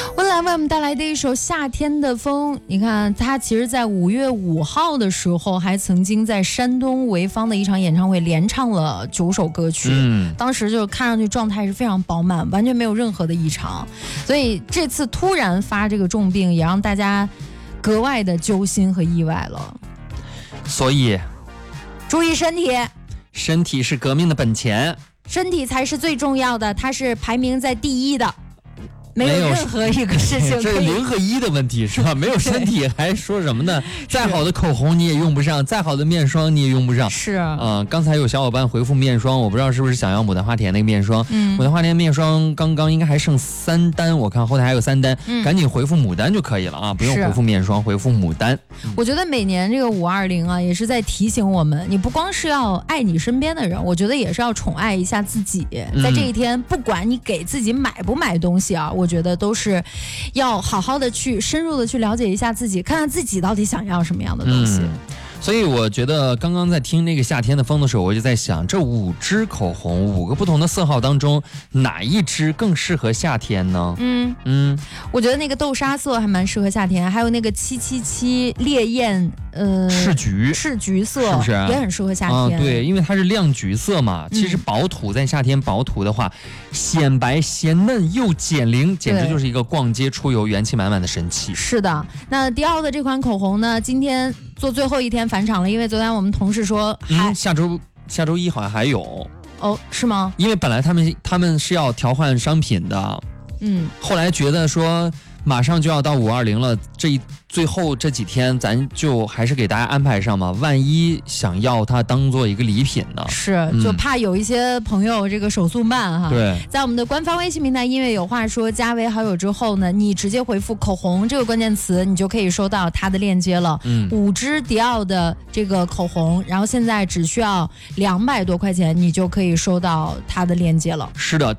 未来为我们带来的一首《夏天的风》，你看他其实在5月5号的时候还曾经在山东潍坊的一场演唱会连唱了9首歌曲，当时就看上去状态是非常饱满，完全没有任何的异常，所以这次突然发这个重病也让大家格外的揪心和意外了， 所以注意身体， 身体是革命的本钱， 身体才是最重要的，它是排名在第一的，没有任何一个事情可以， 这是0和1的问题是吧？没有身体还说什么呢？再好的口红你也用不上，再好的面霜你也用不上。 是刚才有小伙伴回复面霜，我不知道是不是想要牡丹花田那个面霜。牡丹花田面霜刚刚应该还剩3单，我看后台还有3单，赶紧回复牡丹就可以了啊，不用回复面霜，回复牡丹。 我觉得每年这个520啊，也是在提醒我们，你不光是要爱你身边的人，我觉得也是要宠爱一下自己。在这一天，不管你给自己买不买东西啊，我觉得都是要好好的去深入的去了解一下自己，看看自己到底想要什么样的东西。 所以我觉得刚刚在听那个夏天的风的时候，我就在想，这5支口红5个不同的色号当中，哪一支更适合夏天呢？ 我觉得那个豆沙色还蛮适合夏天，还有那个777烈焰赤橘色， 是不是也很适合夏天？ 对，因为它是亮橘色嘛。其实薄涂在夏天薄涂的话，显白鲜嫩又减龄，简直就是一个逛街出游元气满满的神器。 是的，那迪奥的这款口红呢，今天做最后一天返场了，因为昨天我们同事说下周一好像还有哦，是吗？ 因为本来他们是要调换商品的，后来觉得说马上就要到520了，最后这几天咱就还是给大家安排上嘛，万一想要它当做一个礼品呢？ 是，就怕有一些朋友这个手速慢哈。 对， 在我们的官方微信平台音乐有话说加为好友之后呢，你直接回复口红这个关键词，你就可以收到它的链接了。5支迪奥的这个口红，然后现在只需要200多块钱，你就可以收到它的链接了。 是的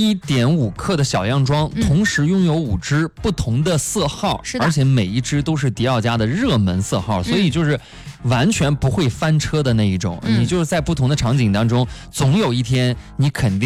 ，1.5克的小样装，同时拥有5支不同的色号， 是的， 而且每一支都是迪奥家的热门色号，所以就是完全不会翻车的那一种。你就是在不同的场景当中，总有一天你肯定